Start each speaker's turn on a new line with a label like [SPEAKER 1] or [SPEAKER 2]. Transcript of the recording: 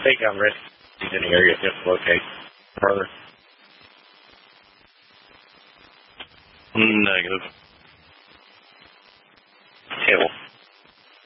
[SPEAKER 1] takedown risk in the area to locate further.
[SPEAKER 2] Negative.